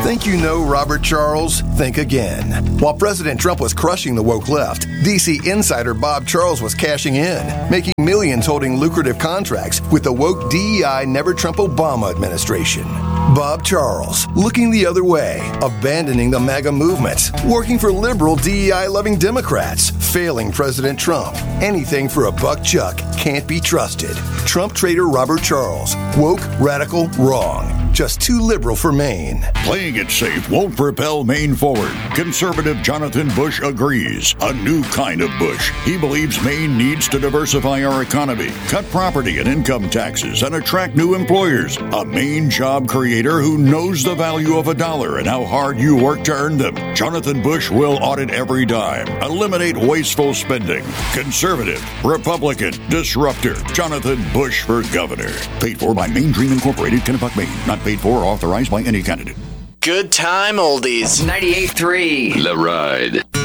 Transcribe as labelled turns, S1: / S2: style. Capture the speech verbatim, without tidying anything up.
S1: Think you know Robert Charles? Think again. While President Trump was crushing the woke left, D C insider Bob Charles was cashing in, making millions holding lucrative contracts with the woke D E I Never Trump Obama administration. Bob Charles, looking the other way, abandoning the MAGA movement, working for liberal D E I-loving Democrats, failing President Trump. Anything for a buck chuck can't be trusted. Trump traitor Robert Charles. Woke, radical, wrong. Just too liberal for Maine.
S2: Playing it safe won't propel Maine forward. Conservative Jonathan Bush agrees. A new kind of Bush. He believes Maine needs to diversify our economy, cut property and income taxes, and attract new employers. A Maine job creator who knows the value of a dollar and how hard you work to earn them. Jonathan Bush will audit every dime, eliminate wasteful spending. Conservative, Republican, disruptor. Jonathan Bush for governor. Paid for by Maine Dream Incorporated, Kennebuck, Maine. Not paid for or authorized by any candidate.
S3: Good time oldies.
S4: ninety-eight point three
S5: The Ride.